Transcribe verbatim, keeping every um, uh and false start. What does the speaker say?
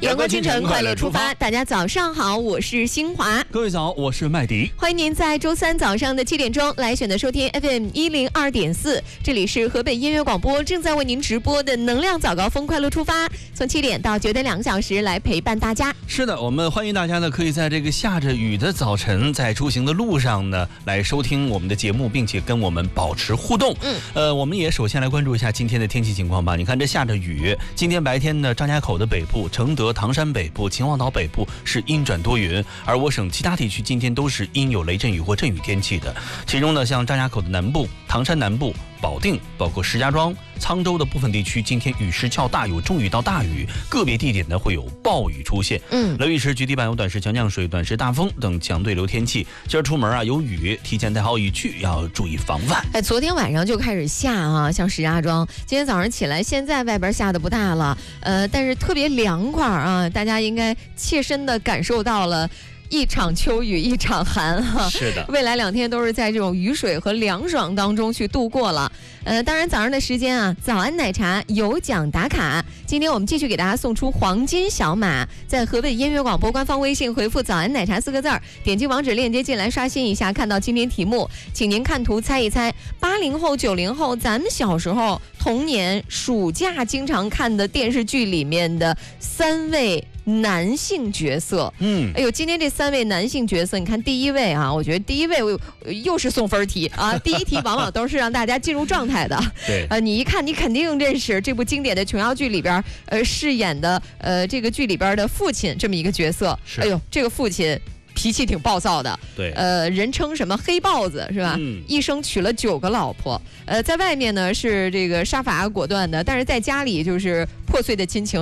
阳光清晨，快乐出发。大家早上好，我是新华。 各位早，我是麦迪。 欢迎您在周三早上的七点钟来选择收听 F M 一零二点四，这里是河北音乐广播正在为您直播的能量早高峰快乐出发，从七点到九点两个小时来陪伴大家。 是的，我们欢迎大家呢，可以在这个下着雨的早晨，在出行的路上呢，来收听我们的节目，并且跟我们保持互动。嗯，呃，我们也首先来关注一下今天的天气情况吧。你看这下着雨，今天白天呢，张家口的北部、承德、唐山北部、秦皇岛北部是阴转多云，而我省其他地区今天都是阴有雷阵雨或阵雨天气的。其中呢，像张家口的南部、唐山南部、保定，包括石家庄、沧州的部分地区，今天雨势较大，有中雨到大雨，个别地点呢会有暴雨出现。嗯，雷雨时局地板有短时强降水、短时大风等强对流天气。今儿出门啊有雨，提前带好雨具，要注意防范。 哎，昨天晚上就开始下啊，像石家庄，今天早上起来，现在外边下的不大了，呃，但是特别凉快啊，大家应该切身的感受到了。一场秋雨一场寒哈， 是的， 未来两天都是在这种雨水和凉爽当中去度过了。呃，当然早上的时间啊，早安奶茶有奖打卡。今天我们继续给大家送出黄金小马，在河北音乐广播官方微信回复早安奶茶四个字儿，点击网址链接进来刷新一下，看到今天题目，请您看图猜一猜，八零后九零后咱们小时候童年暑假经常看的电视剧里面的三位男性角色。嗯，哎呦，今天这三位男性角色，你看第一位啊，我觉得第一位又是送分题啊。第一题往往都是让大家进入状态的。 对， 呃，你一看你肯定认识这部经典的琼瑶剧里边呃饰演的呃这个剧里边的父亲这么一个角色。哎呦，这个父亲脾气挺暴躁的， 对， 呃，人称什么黑豹子是吧？嗯，一生娶了九个老婆，呃，在外面呢是这个杀伐果断的，但是在家里就是破碎的亲情。